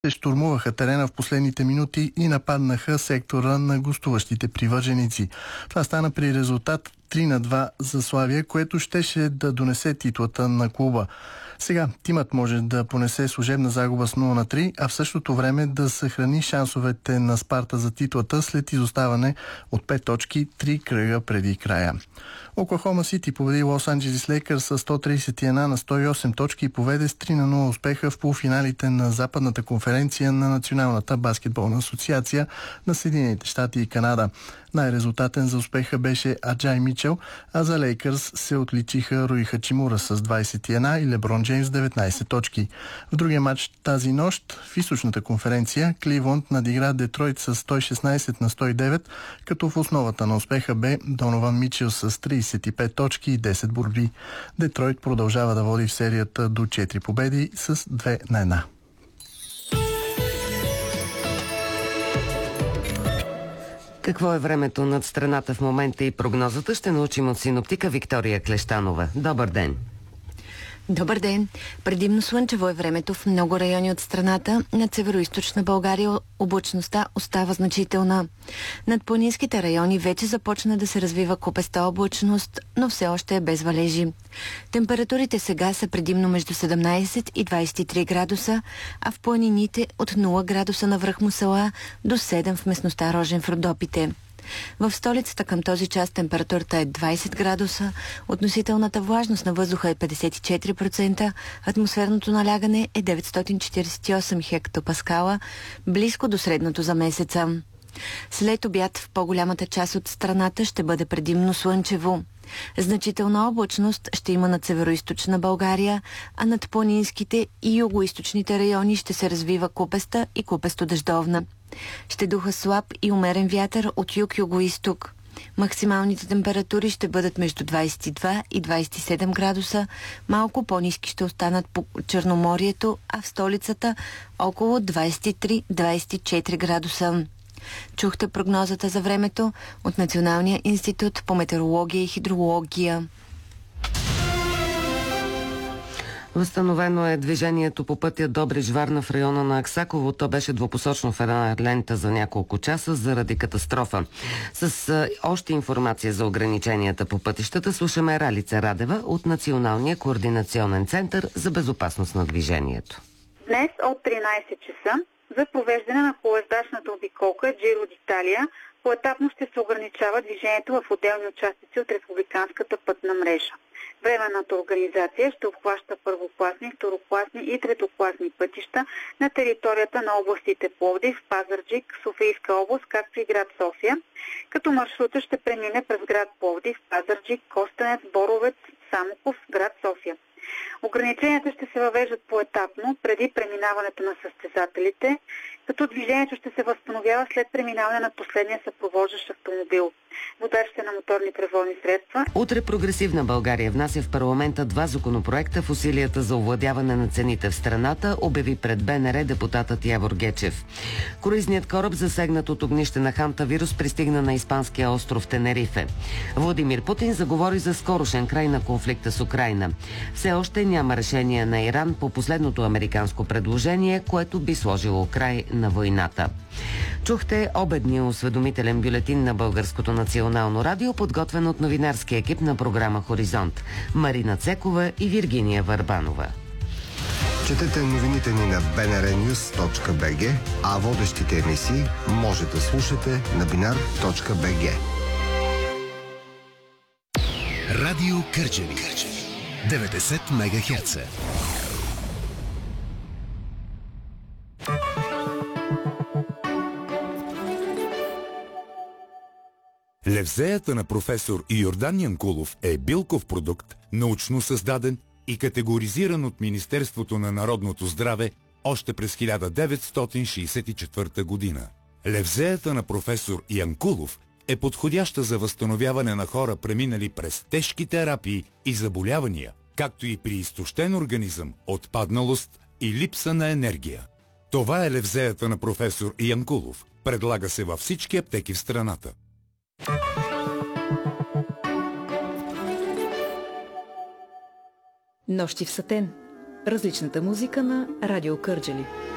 Штурмуваха терена в последните минути и нападнаха сектора на гостуващите привърженици. Това стана при резултат 3-2 за Славия, което щеше да донесе титлата на клуба. Сега тимът може да понесе служебна загуба с 0-3, а в същото време да съхрани шансовете на Спарта за титлата след изоставане от 5 точки 3 кръга преди края. Оклахома Сити победи Лос Анджелис Лейкърс с 131 на 108 точки и поведе с 3-0 успеха в полуфиналите на Западната конференция на Националната баскетболна асоциация на Съединените щати и Канада. Най-резултатен за успеха беше Аджай Мичел, а за Лейкърс се отличиха Руи Хачимура с 21 и Леброн Джеймс 19 точки. В другия матч тази нощ в източната конференция Кливланд надигра Детройт с 116 на 109, като в основата на успеха бе Донован Мичел с 35 точки и 10 борби. Детройт продължава да води в серията до 4 победи с 2-1. Какво е времето над страната в момента и прогнозата ще научим от синоптика Виктория Клещанова. Добър ден! Добър ден! Предимно слънчево е времето в много райони от страната. Над североизточна България облачността остава значителна. Над планинските райони вече започна да се развива купеста облачност, но все още е без валежи. Температурите сега са предимно между 17 и 23 градуса, а в планините от 0 градуса на връх Мусала до 7 в местността Рожен в Родопите. В столицата към този час температурата е 20 градуса, относителната влажност на въздуха е 54%, атмосферното налягане е 948 хектопаскала, близко до средното за месеца. След обяд в по-голямата част от страната ще бъде предимно слънчево. Значителна облачност ще има над североизточна България, а над планинските и югоизточните райони ще се развива купеста и купесто-дъждовна. Ще духа слаб и умерен вятър от юг-югоизток. Максималните температури ще бъдат между 22 и 27 градуса, малко по-ниски ще останат по Черноморието, а в столицата около 23-24 градуса. Чухте прогнозата за времето от Националния институт по метеорология и хидрология. Възстановено е движението по пътя Добрич-Варна в района на Аксаково. То беше двупосочно в една лента за няколко часа заради катастрофа. С още информация за ограниченията по пътищата слушаме Ралица Радева от Националния координационен център за безопасност на движението. Днес от 13 часа за провеждане на колездачната обиколка Джиро d'Италия поетапно ще се ограничава движението в отделни участъци от републиканската пътна мрежа. Временната организация ще обхваща първокласни, второкласни и третокласни пътища на територията на областите Пловдив, Пазарджик, Софийска област, както и град София, като маршрута ще премине през град Пловдив, Пазарджик, Костенец, Боровец, Самоков, град София. Ограниченията ще се въвеждат поетапно преди преминаването на състезателите, като движението ще се възстановява след преминаване на последния съпровождащ автомобил. Водачите на моторни превозни средства. Утре Прогресивна България внася в парламента 2 законопроекта в усилията за овладяване на цените в страната, обяви пред БНР депутатът Явор Гечев. Круизният кораб, засегнат от огнище на хантавирус, пристигна на испанския остров Тенерифе. Владимир Путин заговори за скорошен край на конфликта с Украйна. Все още няма решение на Иран по последното американско предложение, което би сложило край на войната. Чухте обедния осведомителен бюлетин на Българското национално радио, подготвен от новинарския екип на програма Хоризонт. Марина Цекова и Виргиния Върбанова. Четете новините ни на bnrnews.bg, а водещите емисии може да слушате на binar.bg. Радио Кърджали 90 МГц. Левзеята на професор Йордан Янкулов е билков продукт, научно създаден и категоризиран от Министерството на народното здраве още през 1964 година. Левзеята на професор Янкулов е подходяща за възстановяване на хора, преминали през тежки терапии и заболявания, както и при изтощен организъм, отпадналост и липса на енергия. Това е левзеята на професор Янкулов. Предлага се във всички аптеки в страната. Нощи в Сатен. Различната музика на Радио Кърджали.